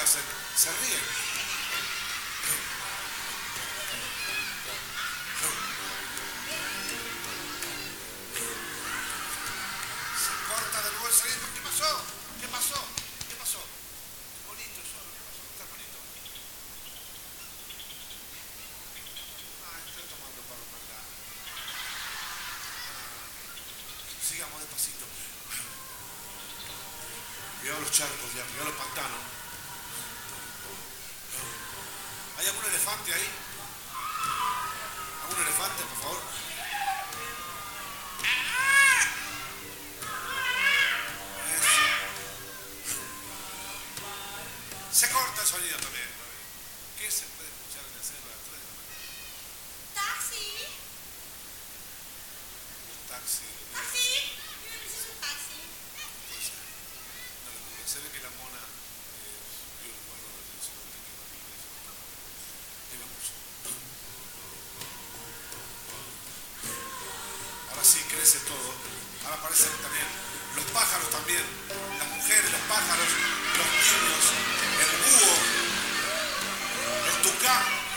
hacen? Se ríen. Se corta de nuevo el sonido. ¿Qué pasó? ¿Qué pasó? ¿Qué pasó? Bonito, solo. ¿Qué pasó? Está bonito. Estoy tomando para mandar. Sigamos despacito. Cuidado los charcos, ya, cuidado los pantanos. ¿Hay algún elefante ahí? ¿Algún elefante, por favor? Eso. Se corta el sonido también. ¿Qué se puede escuchar en la selva a las 3 de la mañana? ¡Taxi! Un taxi. ¡Taxi! Yo necesito un taxi. Puede ser. No le pude. Se ve que la mona vio el vuelo del restaurante que va a ir. Ahí vamos. Ahora sí crece todo. Ahora aparecen también los pájaros también. Las mujeres, los pájaros, los niños, el búho, el tucán.